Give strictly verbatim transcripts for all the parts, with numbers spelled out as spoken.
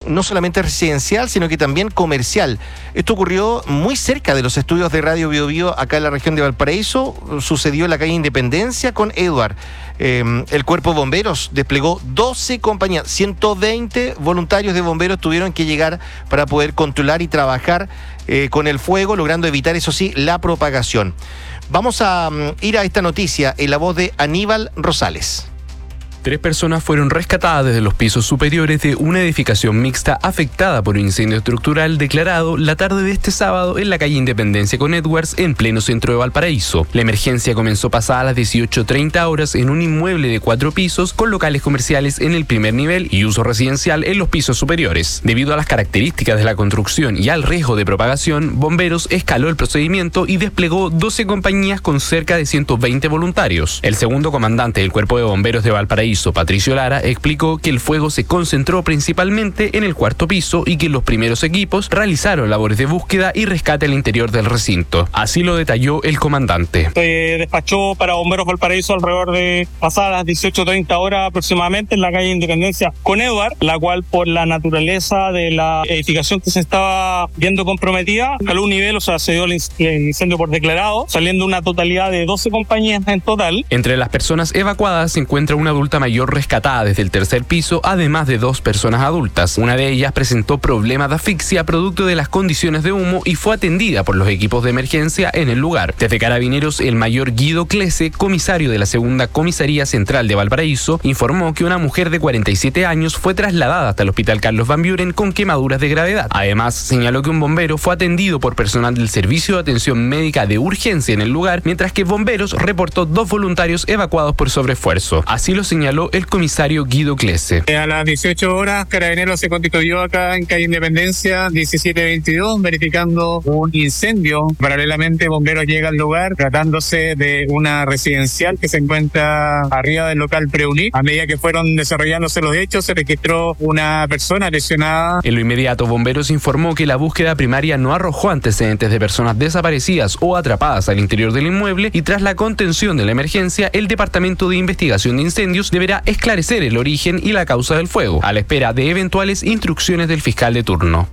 no solamente residencial, sino que también comercial. Esto ocurrió muy cerca de los estudios de Radio Bio Bio, acá en la región de Valparaíso. Sucedió en la calle Independencia con Edward. Eh, el Cuerpo de Bomberos desplegó doce compañías, ciento veinte voluntarios de bomberos tuvieron que llegar para poder controlar y trabajar eh, con el fuego, logrando evitar, eso sí, la propagación. Vamos a um, ir a esta noticia en la voz de Aníbal Rosales. Tres personas fueron rescatadas desde los pisos superiores de una edificación mixta afectada por un incendio estructural declarado la tarde de este sábado en la calle Independencia con Edwards, en pleno centro de Valparaíso. La emergencia comenzó pasada las dieciocho treinta horas en un inmueble de cuatro pisos con locales comerciales en el primer nivel y uso residencial en los pisos superiores. Debido a las características de la construcción y al riesgo de propagación, Bomberos escaló el procedimiento y desplegó doce compañías con cerca de ciento veinte voluntarios. El segundo comandante del Cuerpo de Bomberos de Valparaíso, Patricio Lara, explicó que el fuego se concentró principalmente en el cuarto piso y que los primeros equipos realizaron labores de búsqueda y rescate al interior del recinto. Así lo detalló el comandante. Se despachó para Bomberos Valparaíso alrededor de pasadas las dieciocho treinta horas aproximadamente en la calle Independencia con Edward, la cual por la naturaleza de la edificación que se estaba viendo comprometida, escaló un nivel, o sea, se dio el incendio por declarado, saliendo una totalidad de doce compañías en total. Entre las personas evacuadas se encuentra una adulta mayor rescatada desde el tercer piso, además de dos personas adultas. Una de ellas presentó problemas de asfixia producto de las condiciones de humo y fue atendida por los equipos de emergencia en el lugar. Desde Carabineros, el mayor Guido Clese, comisario de la segunda Comisaría Central de Valparaíso, informó que una mujer de cuarenta y siete años fue trasladada hasta el Hospital Carlos Van Buren con quemaduras de gravedad. Además, señaló que un bombero fue atendido por personal del Servicio de Atención Médica de Urgencia en el lugar, mientras que Bomberos reportó dos voluntarios evacuados por sobreesfuerzo. Así lo señaló el comisario Guido Clese. A las dieciocho horas, Carabineros se constituyó acá en calle Independencia diecisiete veintidós, verificando un incendio. Paralelamente, Bomberos llega al lugar, tratándose de una residencial que se encuentra arriba del local Preunit. A medida que fueron desarrollándose los hechos, se registró una persona lesionada. En lo inmediato, Bomberos informó que la búsqueda primaria no arrojó antecedentes de personas desaparecidas o atrapadas al interior del inmueble y tras la contención de la emergencia, el Departamento de Investigación de Incendios deberá esclarecer el origen y la causa del fuego, a la espera de eventuales instrucciones del fiscal de turno.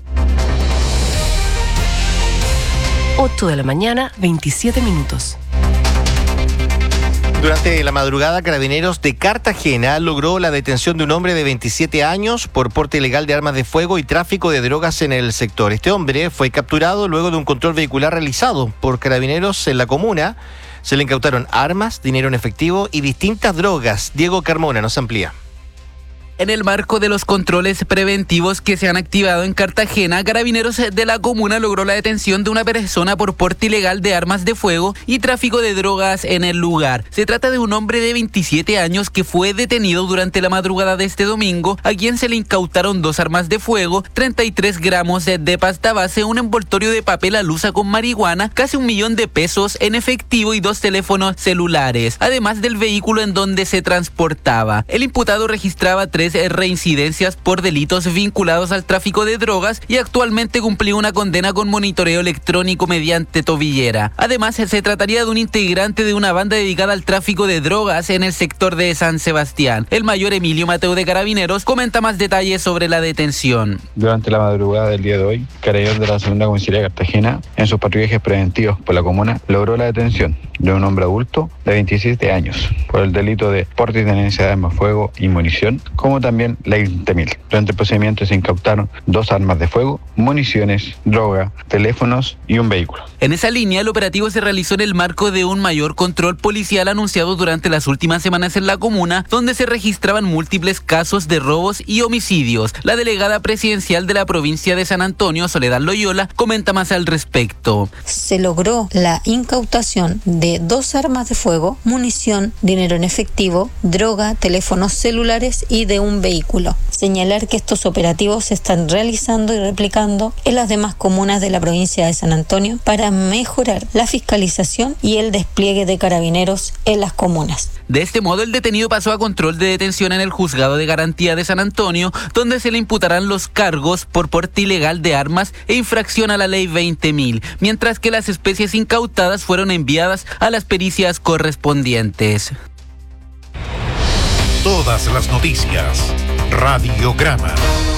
ocho de la mañana, veintisiete minutos. Durante la madrugada, Carabineros de Cartagena logró la detención de un hombre de veintisiete años por porte ilegal de armas de fuego y tráfico de drogas en el sector. Este hombre fue capturado luego de un control vehicular realizado por Carabineros en la comuna. Se le incautaron armas, dinero en efectivo y distintas drogas. Diego Carmona nos amplía. En el marco de los controles preventivos que se han activado en Cartagena, Carabineros de la comuna logró la detención de una persona por porte ilegal de armas de fuego y tráfico de drogas en el lugar. Se trata de un hombre de veintisiete años que fue detenido durante la madrugada de este domingo, a quien se le incautaron dos armas de fuego, treinta y tres gramos de pasta base, un envoltorio de papel alusa con marihuana, casi un millón de pesos en efectivo y dos teléfonos celulares, además del vehículo en donde se transportaba. El imputado registraba tres reincidencias por delitos vinculados al tráfico de drogas y actualmente cumplió una condena con monitoreo electrónico mediante tobillera. Además, se trataría de un integrante de una banda dedicada al tráfico de drogas en el sector de San Sebastián. El mayor Emilio Mateo de Carabineros comenta más detalles sobre la detención. Durante la madrugada del día de hoy, Carabineros de la segunda Comisaría de Cartagena, en sus patrullajes preventivos por la comuna, logró la detención de un hombre adulto de veintisiete años por el delito de porte y tenencia de armas de fuego y munición, como también ley veinte mil. Durante el procedimiento se incautaron dos armas de fuego, municiones, droga, teléfonos y un vehículo. En esa línea, el operativo se realizó en el marco de un mayor control policial anunciado durante las últimas semanas en la comuna, donde se registraban múltiples casos de robos y homicidios. La delegada presidencial de la provincia de San Antonio, Soledad Loyola, comenta más al respecto. Se logró la incautación de dos armas de fuego, munición, dinero en efectivo, droga, teléfonos celulares y de un vehículo. Señalar que estos operativos se están realizando y replicando en las demás comunas de la provincia de San Antonio para mejorar la fiscalización y el despliegue de carabineros en las comunas. De este modo, el detenido pasó a control de detención en el Juzgado de Garantía de San Antonio, donde se le imputarán los cargos por porte ilegal de armas e infracción a la ley veinte mil, mientras que las especies incautadas fueron enviadas a las pericias correspondientes. Todas las noticias. Radiograma.